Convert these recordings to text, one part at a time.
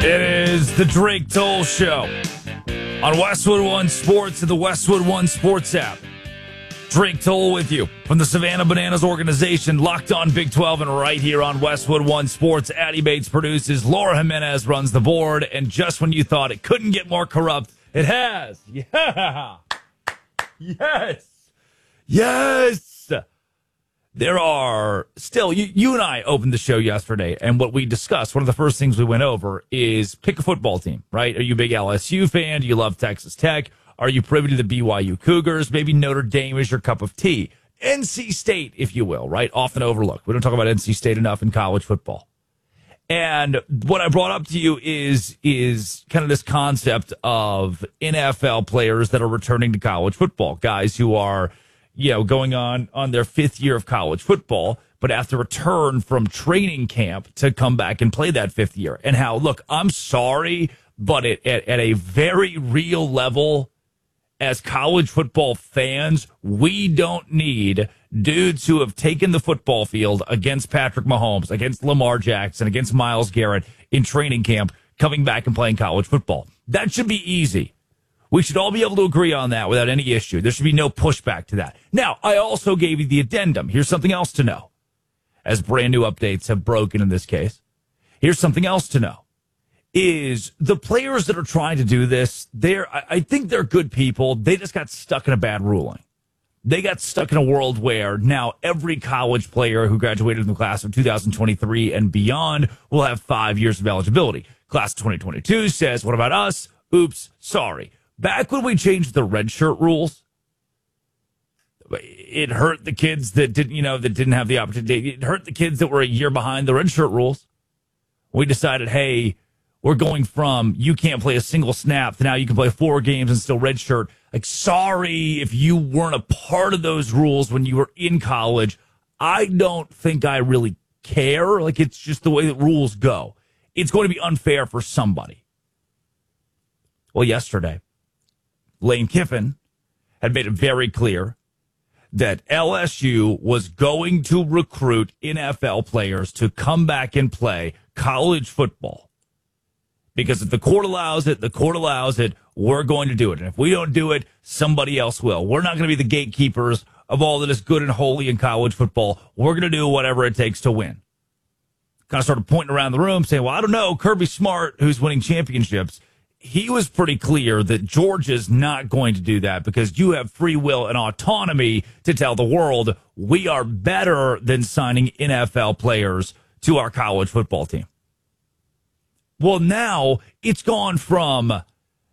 It is the Drake Toll Show on Westwood One Sports and the Westwood One Sports app. Drake Toll with you from the Savannah Bananas organization, locked on Big 12 and right here on Westwood One Sports. Addie Bates produces, Laura Jimenez runs the board, and just when you thought it couldn't get more corrupt, it has. Yeah. Yes. Yes. There are still, you and I opened the show yesterday, and what we discussed, one of the first things we went over is pick a football team, right? Are you a big LSU fan? Do you love Texas Tech? Are you privy to the BYU Cougars? Maybe Notre Dame is your cup of tea. NC State, if you will, right? Often overlooked. We don't talk about NC State enough in college football. And what I brought up to you is kind of this concept of NFL players that are returning to college football, guys who are, going on their fifth year of college football, but have to return from training camp to come back and play that fifth year. And how, look, I'm sorry, but at a very real level, as college football fans, we don't need dudes who have taken the football field against Patrick Mahomes, against Lamar Jackson, against Myles Garrett in training camp, coming back and playing college football. That should be easy. We should all be able to agree on that without any issue. There should be no pushback to that. Now, I also gave you the addendum. Here's something else to know, as brand new updates have broken in this case. Here's something else to know, is the players that are trying to do this, I think they're good people. They just got stuck in a bad ruling. They got stuck in a world where now every college player who graduated in the class of 2023 and beyond will have 5 years of eligibility. Class of 2022 says, what about us? Oops, sorry. Back when we changed the redshirt rules, it hurt the kids that didn't have the opportunity. It hurt the kids that were a year behind the redshirt rules. We decided, hey, we're going from you can't play a single snap to now you can play 4 games and still redshirt. Like, sorry if you weren't a part of those rules when you were in college. I don't think I really care. Like, it's just the way that rules go. It's going to be unfair for somebody. Well, yesterday, Lane Kiffin had made it very clear that LSU was going to recruit NFL players to come back and play college football. Because if the court allows it, we're going to do it. And if we don't do it, somebody else will. We're not going to be the gatekeepers of all that is good and holy in college football. We're going to do whatever it takes to win. Kind of started pointing around the room saying, well, I don't know, Kirby Smart, who's winning championships, he was pretty clear that Georgia's not going to do that because you have free will and autonomy to tell the world we are better than signing NFL players to our college football team. Well, now it's gone from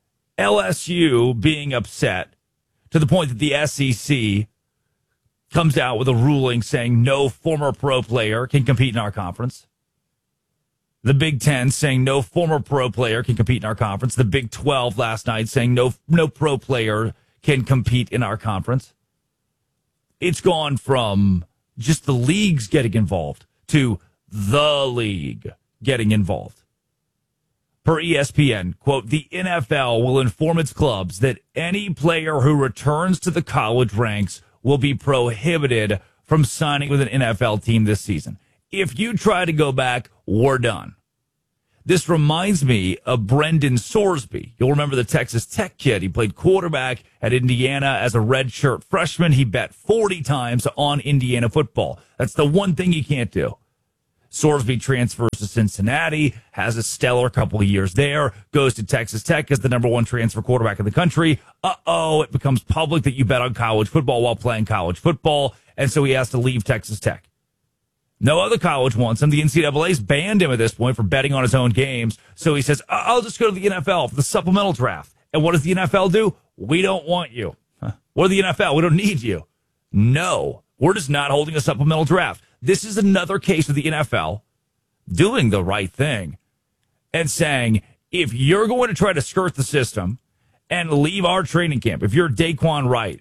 LSU being upset to the point that the SEC comes out with a ruling saying no former pro player can compete in our conference. The Big Ten saying no former pro player can compete in our conference. The Big 12 last night saying no pro player can compete in our conference. It's gone from just the leagues getting involved to the league getting involved. Per ESPN, quote, the NFL will inform its clubs that any player who returns to the college ranks will be prohibited from signing with an NFL team this season. If you try to go back, we're done. This reminds me of Brendan Sorsby. You'll remember the Texas Tech kid. He played quarterback at Indiana as a redshirt freshman. He bet 40 times on Indiana football. That's the one thing you can't do. Sorsby transfers to Cincinnati, has a stellar couple of years there, goes to Texas Tech as the number 1 transfer quarterback in the country. It becomes public that you bet on college football while playing college football, and so he has to leave Texas Tech. No other college wants him. The NCAA's banned him at this point for betting on his own games. So he says, I'll just go to the NFL for the supplemental draft. And what does the NFL do? We don't want you. We're the NFL. We don't need you. No, we're just not holding a supplemental draft. This is another case of the NFL doing the right thing and saying, if you're going to try to skirt the system and leave our training camp, if you're Daquan Wright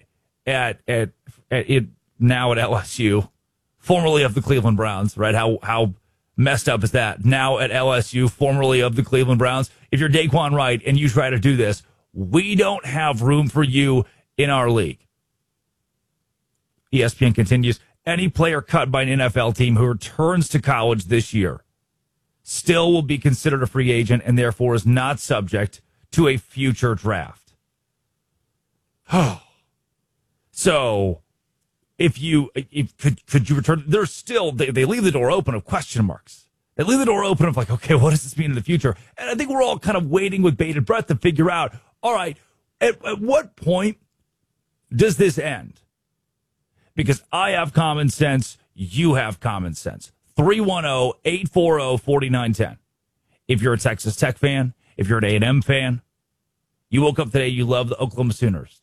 now at LSU, formerly of the Cleveland Browns, right? How messed up is that? Now at LSU, formerly of the Cleveland Browns. If you're Daquan Wright and you try to do this, we don't have room for you in our league. ESPN continues, any player cut by an NFL team who returns to college this year still will be considered a free agent and therefore is not subject to a future draft. So could you return? There's still, they leave the door open of question marks. They leave the door open of like, okay, what does this mean in the future? And I think we're all kind of waiting with bated breath to figure out, all right, at what point does this end? Because I have common sense, you have common sense. 310-840-4910. If you're a Texas Tech fan, if you're an A&M fan, you woke up today, you love the Oklahoma Sooners.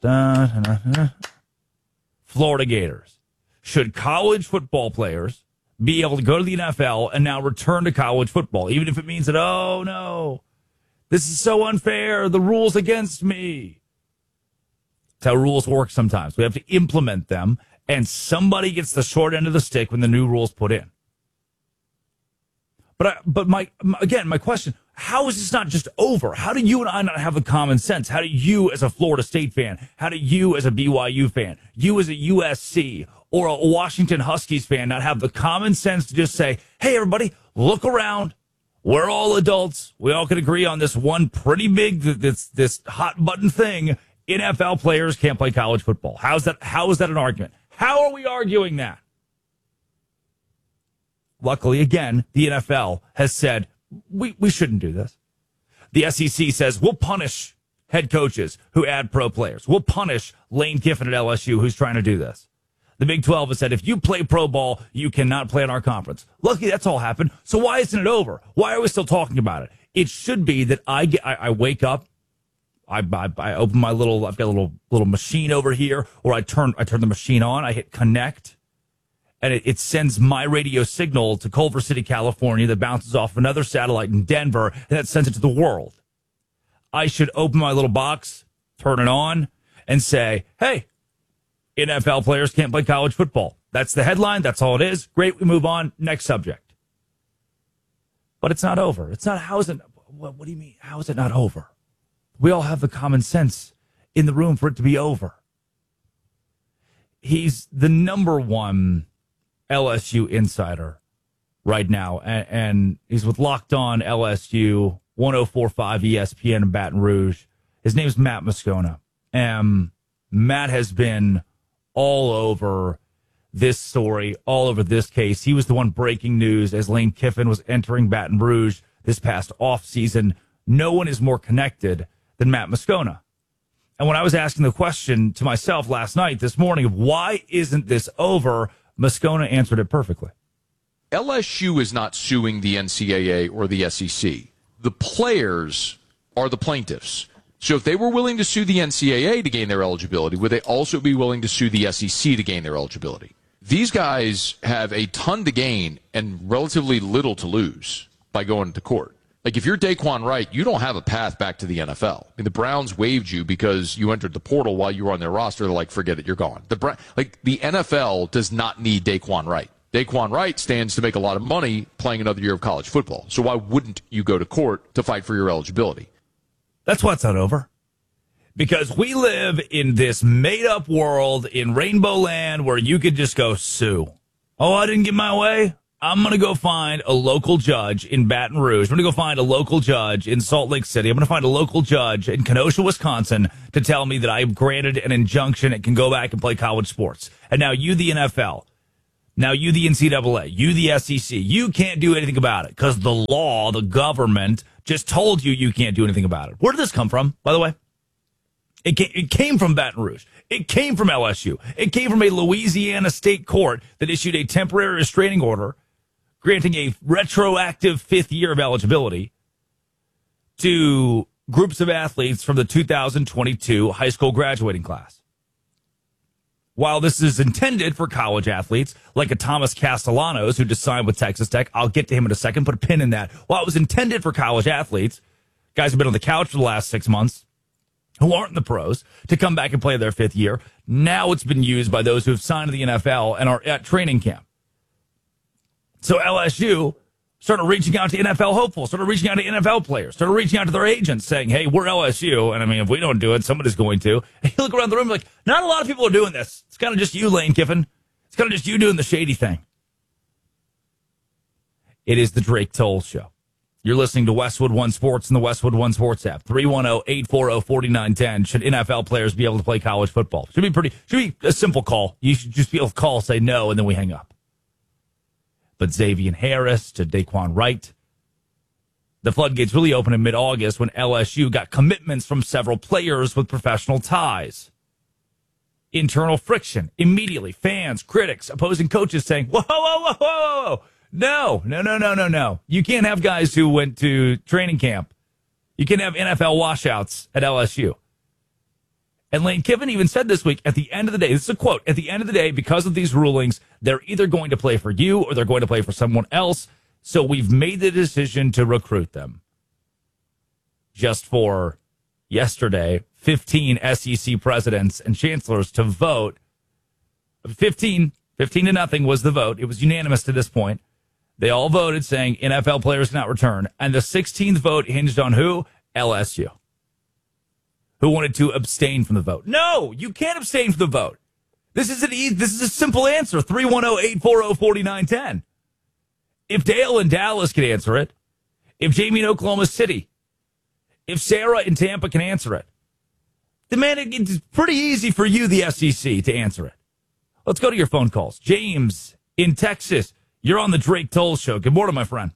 Florida Gators. Should college football players be able to go to the NFL and now return to college football, even if it means that, oh, no, this is so unfair, the rules against me? That's how rules work sometimes. We have to implement them, and somebody gets the short end of the stick when the new rules put in. But my question, how is this not just over? How do you and I not have the common sense? How do you as a Florida State fan, how do you as a BYU fan, you as a USC or a Washington Huskies fan not have the common sense to just say, hey, everybody, look around. We're all adults. We all can agree on this one pretty big, this hot button thing. NFL players can't play college football. How is that an argument? How are we arguing that? Luckily, again, the NFL has said, we shouldn't do this. The SEC says, we'll punish head coaches who add pro players. We'll punish Lane Kiffin at LSU who's trying to do this. The Big 12 has said, if you play pro ball, you cannot play in our conference. Luckily, that's all happened. So why isn't it over? Why are we still talking about it? It should be that I wake up, I open my I've got a little machine over here, or I turn the machine on, I hit connect, and it sends my radio signal to Culver City, California, that bounces off another satellite in Denver, and that sends it to the world. I should open my little box, turn it on, and say, hey, NFL players can't play college football. That's the headline. That's all it is. Great, we move on. Next subject. But it's not over. It's not, how is it, what do you mean? How is it not over? We all have the common sense in the room for it to be over. He's the number one LSU insider right now, and he's with Locked On LSU, 104.5 ESPN in Baton Rouge. His name's Matt Moscona. Matt has been all over this story, all over this case. He was the one breaking news as Lane Kiffin was entering Baton Rouge this past offseason. No one is more connected than Matt Moscona. And when I was asking the question to myself this morning, of why isn't this over, Moscona answered it perfectly. LSU is not suing the NCAA or the SEC. The players are the plaintiffs. So if they were willing to sue the NCAA to gain their eligibility, would they also be willing to sue the SEC to gain their eligibility? These guys have a ton to gain and relatively little to lose by going to court. Like, if you're Daquan Wright, you don't have a path back to the NFL. I mean, the Browns waived you because you entered the portal while you were on their roster. They're like, forget it, you're gone. The NFL does not need Daquan Wright. Daquan Wright stands to make a lot of money playing another year of college football. So why wouldn't you go to court to fight for your eligibility? That's why it's not over. Because we live in this made-up world in Rainbow Land where you could just go sue. Oh, I didn't get my way? I'm going to go find a local judge in Baton Rouge. I'm going to go find a local judge in Salt Lake City. I'm going to find a local judge in Kenosha, Wisconsin, to tell me that I granted an injunction and can go back and play college sports. And now you, the NFL, now you, the NCAA, you, the SEC, you can't do anything about it because the law, the government, just told you can't do anything about it. Where did this come from, by the way? It came from Baton Rouge. It came from LSU. It came from a Louisiana state court that issued a temporary restraining order granting a retroactive fifth year of eligibility to groups of athletes from the 2022 high school graduating class. While this is intended for college athletes like a Thomas Castellanos who just signed with Texas Tech, I'll get to him in a second, put a pin in that. While it was intended for college athletes, guys who've been on the couch for the last 6 months, who aren't in the pros, to come back and play their fifth year, now it's been used by those who have signed to the NFL and are at training camp. So LSU started reaching out to NFL hopefuls, started reaching out to NFL players, started reaching out to their agents saying, hey, we're LSU. And I mean, if we don't do it, somebody's going to. And you look around the room like, not a lot of people are doing this. It's kind of just you, Lane Kiffin. It's kind of just you doing the shady thing. It is the Drake Toll Show. You're listening to Westwood One Sports and the Westwood One Sports app. 310-840-4910. Should NFL players be able to play college football? Should be a simple call. You should just be able to call, say no, and then we hang up. But Xavier Harris to Daquan Wright. The floodgates really opened in mid-August when LSU got commitments from several players with professional ties. Internal friction. Immediately, fans, critics, opposing coaches saying, whoa, whoa, whoa, whoa. No. You can't have guys who went to training camp. You can't have NFL washouts at LSU. And Lane Kiffin even said this week, at the end of the day, this is a quote, at the end of the day, because of these rulings, they're either going to play for you or they're going to play for someone else. So we've made the decision to recruit them. Just for yesterday, 15 SEC presidents and chancellors to vote. 15 to nothing was the vote. It was unanimous to this point. They all voted saying NFL players cannot return. And the 16th vote hinged on who? LSU. Who wanted to abstain from the vote. No, you can't abstain from the vote. This is a simple answer. 310-840-4910. If Dale in Dallas can answer it, if Jamie in Oklahoma City, if Sarah in Tampa can answer it, then man, it's pretty easy for you, the SEC, to answer it. Let's go to your phone calls. James in Texas, you're on the Drake Toll Show. Good morning, my friend.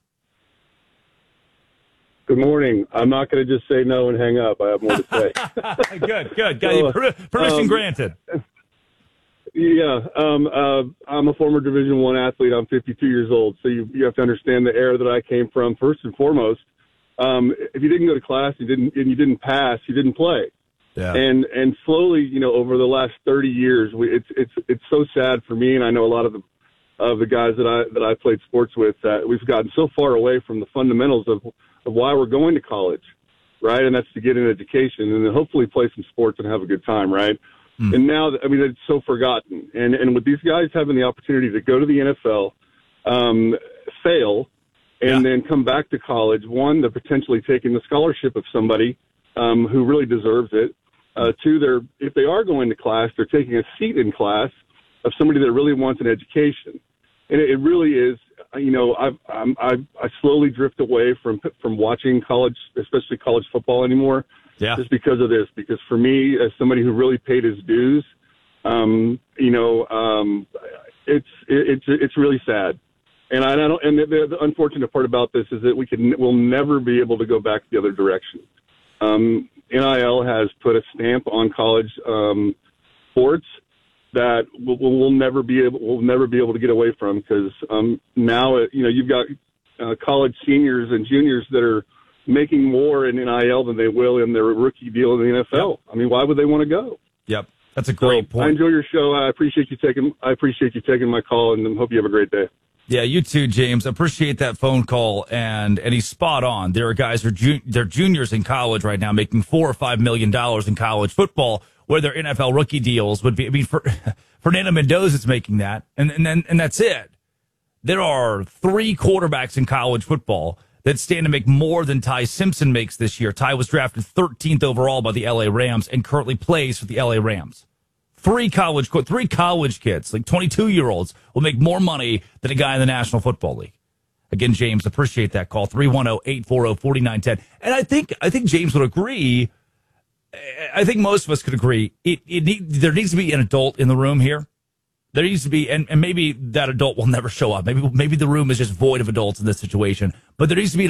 Good morning. I'm not going to just say no and hang up. I have more to say. Good. Got you. Permission granted. Yeah, I'm a former Division I athlete. I'm 52 years old, so you have to understand the era that I came from. First and foremost, if you didn't go to class, you didn't pass, you didn't play. Yeah. And slowly, over the last 30 years, it's so sad for me, and I know a lot of the guys that I played sports with, that we've gotten so far away from the fundamentals of why we're going to college, right? And that's to get an education and then hopefully play some sports and have a good time, right? And now, it's so forgotten. And with these guys having the opportunity to go to the NFL, fail, and then come back to college, one, they're potentially taking the scholarship of somebody who really deserves it. Two, if they are going to class, they're taking a seat in class of somebody that really wants an education. And it really is, I slowly drift away from watching college, especially college football anymore. Yeah. Just because of this, because for me, as somebody who really paid his dues, it's really sad, and I don't. And the unfortunate part about this is that we'll never be able to go back the other direction. NIL has put a stamp on college sports that we'll never be able to get away from, because now you've got college seniors and juniors that are making more in NIL than they will in their rookie deal in the NFL. Yep. Why would they want to go? Yep, that's a great point. I enjoy your show. I appreciate you taking my call, and hope you have a great day. Yeah, you too, James. Appreciate that phone call, and he's spot on. There are guys they're juniors in college right now, making $4 or $5 million in college football, where their NFL rookie deals would be. For Fernando Mendoza's making that, and that's it. There are 3 quarterbacks in college football that stand to make more than Ty Simpson makes this year. Ty was drafted 13th overall by the LA Rams and currently plays for the LA Rams. 3 college kids, like 22-year-olds, will make more money than a guy in the National Football League. Again, James, appreciate that call. 310-840-4910. And I think James would agree. I think most of us could agree. There needs to be an adult in the room here. There needs to be, and maybe that adult will never show up. Maybe the room is just void of adults in this situation. But there needs to be